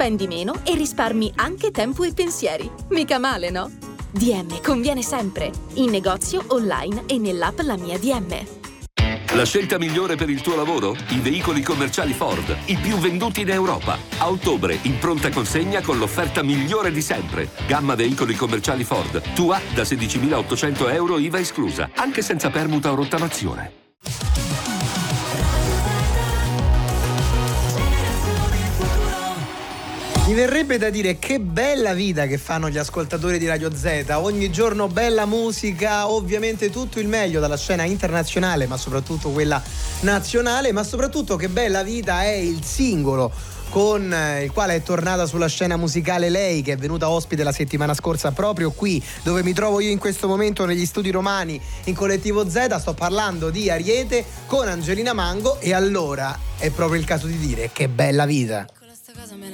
Spendi meno e risparmi anche tempo e pensieri. Mica male, no? DM conviene sempre. In negozio, online e nell'app La Mia DM. La scelta migliore per il tuo lavoro? I veicoli commerciali Ford, i più venduti in Europa. A ottobre, in pronta consegna con l'offerta migliore di sempre. Gamma veicoli commerciali Ford. Tua da 16.800 euro IVA esclusa, anche senza permuta o rottamazione. Mi verrebbe da dire che bella vita che fanno gli ascoltatori di Radio Z, ogni giorno bella musica, ovviamente tutto il meglio dalla scena internazionale ma soprattutto quella nazionale, ma soprattutto che bella vita è il singolo con il quale è tornata sulla scena musicale lei, che è venuta ospite la settimana scorsa proprio qui dove mi trovo io in questo momento, negli studi romani in Collettivo Z. Sto parlando di Ariete con Angelina Mango, e allora è proprio il caso di dire che bella vita.